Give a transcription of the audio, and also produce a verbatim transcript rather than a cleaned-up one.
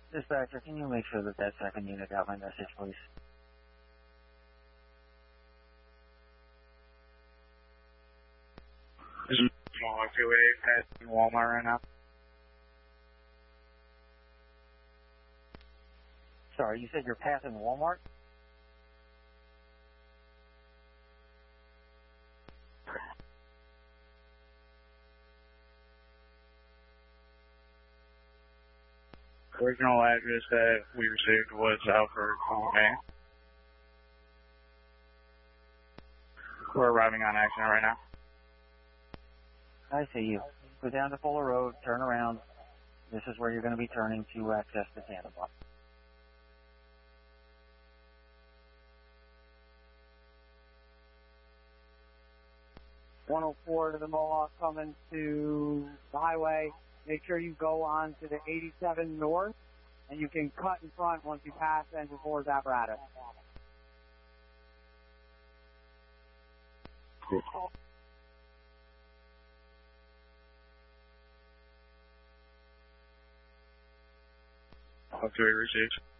Dispatcher, can you make sure that that second unit got my message, please? This is Mohawk two eight passing Walmart right now. Sorry, you said you're passing Walmart? The original address that we received was Alfred May. We're arriving on accident right now. I see you. Go down to Fuller Road, turn around. This is where you're going to be turning to access the tandem block. one oh four to the Mohawk coming to the highway. Make sure you go on to the eighty-seven north, and you can cut in front once you pass Engine four's apparatus. Mohawk two eight received.